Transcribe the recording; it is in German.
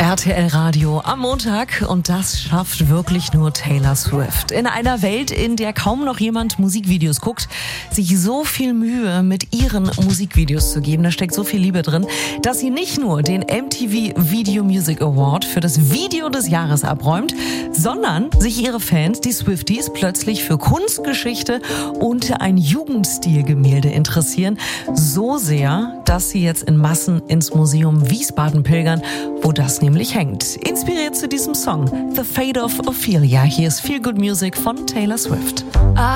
RTL Radio am Montag und das schafft wirklich nur Taylor Swift. In einer Welt, in der kaum noch jemand Musikvideos guckt, sich so viel Mühe mit ihren Musikvideos zu geben, da steckt so viel Liebe drin, dass sie nicht nur den MTV Video Music Award für das Video des Jahres abräumt, sondern sich ihre Fans, die Swifties, plötzlich für Kunstgeschichte und ein Jugendstilgemälde interessieren. So sehr, dass sie jetzt in Massen ins Museum Wiesbaden pilgern, wo das nämlich hängt. Inspiriert zu diesem Song The Fate of Ophelia. Hier ist Feel Good Music von Taylor Swift.